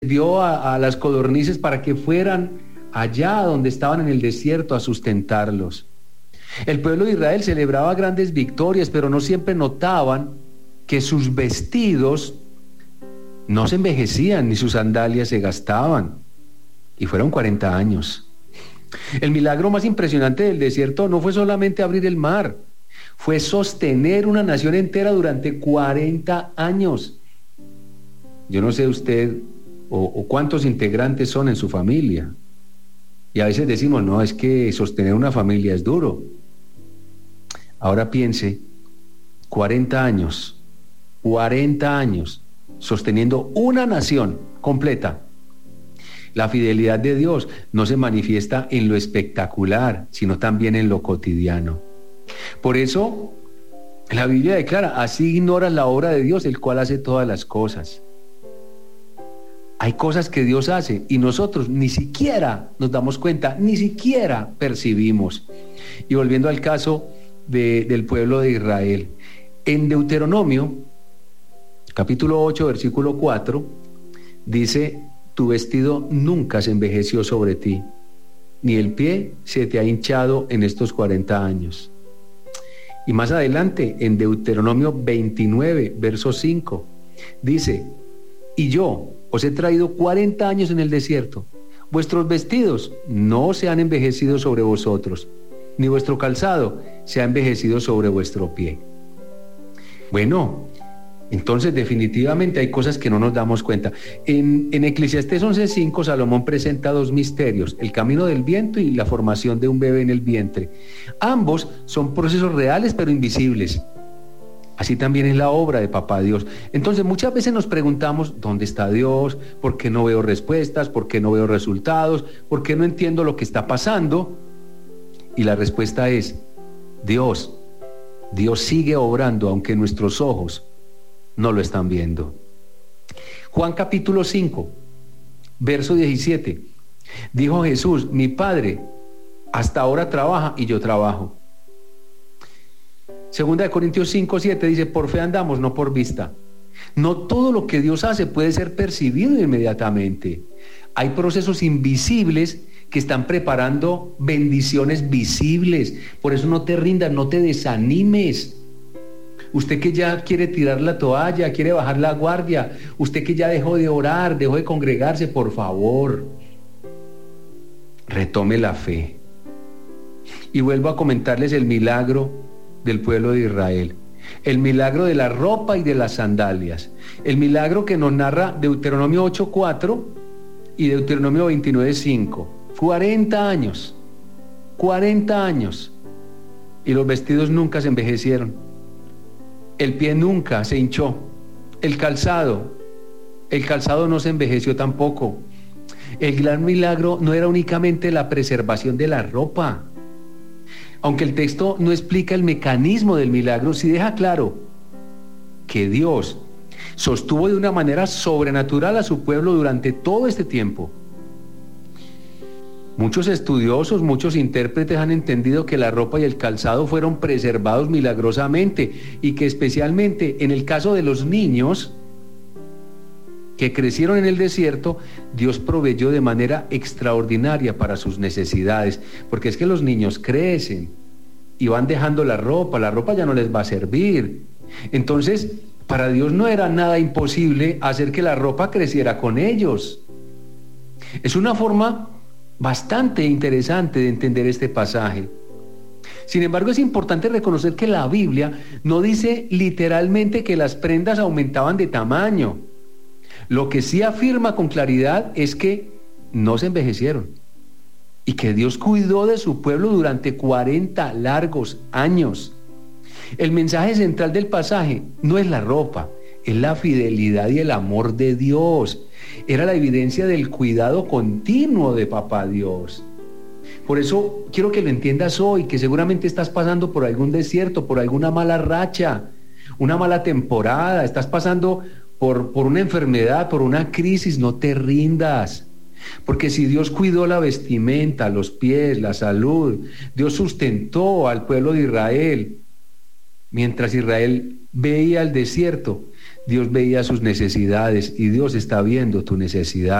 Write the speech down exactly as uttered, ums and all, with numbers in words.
envió a, a las codornices para que fueran allá donde estaban en el desierto a sustentarlos. El pueblo de Israel celebraba grandes victorias, pero no siempre notaban que sus vestidos no se envejecían ni sus sandalias se gastaban. Y fueron cuarenta años. El milagro más impresionante del desierto no fue solamente abrir el mar, fue sostener una nación entera durante cuarenta años. Yo no sé usted o, o cuántos integrantes son en su familia. Y a veces decimos, no, es que sostener una familia es duro. Ahora piense, cuarenta años, cuarenta años, sosteniendo una nación completa. La fidelidad de Dios no se manifiesta en lo espectacular, sino también en lo cotidiano. Por eso, la Biblia declara, así ignoras la obra de Dios, el cual hace todas las cosas. Hay cosas que Dios hace y nosotros ni siquiera nos damos cuenta, ni siquiera percibimos. Y volviendo al caso de, del pueblo de Israel, en Deuteronomio, capítulo ocho, versículo cuatro, dice, tu vestido nunca se envejeció sobre ti, ni el pie se te ha hinchado en estos cuarenta años. Y más adelante, en Deuteronomio veintinueve, verso cinco, dice, y yo os he traído cuarenta años en el desierto, vuestros vestidos no se han envejecido sobre vosotros, ni vuestro calzado se ha envejecido sobre vuestro pie. Bueno, entonces definitivamente hay cosas que no nos damos cuenta. En, en Eclesiastés once cinco, Salomón presenta dos misterios, el camino del viento y la formación de un bebé en el vientre. Ambos son procesos reales pero invisibles. Así también es la obra de Papá Dios. Entonces muchas veces nos preguntamos, ¿dónde está Dios? ¿Por qué no veo respuestas? ¿Por qué no veo resultados? ¿Por qué no entiendo lo que está pasando? Y la respuesta es, Dios, Dios sigue obrando aunque nuestros ojos no lo están viendo. Juan capítulo cinco, verso diecisiete. Dijo Jesús, mi Padre hasta ahora trabaja y yo trabajo. Segunda de Corintios cinco, siete dice, por fe andamos, no por vista. No todo lo que Dios hace puede ser percibido inmediatamente. Hay procesos invisibles que están preparando bendiciones visibles. Por eso no te rindas, no te desanimes. Usted que ya quiere tirar la toalla, quiere bajar la guardia, usted que ya dejó de orar, dejó de congregarse, por favor, retome la fe. Y vuelvo a comentarles el milagro del pueblo de Israel, el milagro de la ropa y de las sandalias, el milagro que nos narra Deuteronomio ocho cuatro y Deuteronomio veintinueve cinco. cuarenta años, cuarenta años, y los vestidos nunca se envejecieron, el pie nunca se hinchó, el calzado, el calzado no se envejeció tampoco. El gran milagro no era únicamente la preservación de la ropa. Aunque el texto no explica el mecanismo del milagro, sí deja claro que Dios sostuvo de una manera sobrenatural a su pueblo durante todo este tiempo. Muchos estudiosos, muchos intérpretes han entendido que la ropa y el calzado fueron preservados milagrosamente y que especialmente en el caso de los niños que crecieron en el desierto, Dios proveyó de manera extraordinaria para sus necesidades, porque es que los niños crecen y van dejando la ropa, la ropa ya no les va a servir. Entonces, para Dios no era nada imposible hacer que la ropa creciera con ellos. Es una forma bastante interesante de entender este pasaje. Sin embargo, es importante reconocer que la Biblia no dice literalmente que las prendas aumentaban de tamaño. Lo que sí afirma con claridad es que no se envejecieron y que Dios cuidó de su pueblo durante cuarenta largos años. El mensaje central del pasaje no es la ropa, es la fidelidad y el amor de Dios. Era la evidencia del cuidado continuo de Papá Dios. Por eso quiero que lo entiendas hoy, que seguramente estás pasando por algún desierto, por alguna mala racha, una mala temporada, estás pasando por, por una enfermedad, por una crisis. No te rindas, porque si Dios cuidó la vestimenta, los pies, la salud, Dios sustentó al pueblo de Israel, mientras Israel veía el desierto, Dios veía sus necesidades y Dios está viendo tu necesidad.